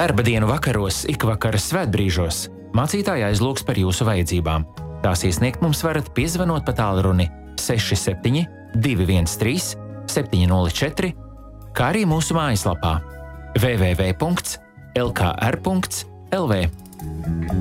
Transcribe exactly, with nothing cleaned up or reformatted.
Darba dienu vakaros, ikvakaras svētbrīžos mācītāji aizlūgs par jūsu vajadzībām. Tās iesniegt mums varat piezvanot pa tālruni seši septiņi divi viens trīs septiņi nulle četri, kā arī mūsu mājaslapā w w w punkts l k r punkts l v.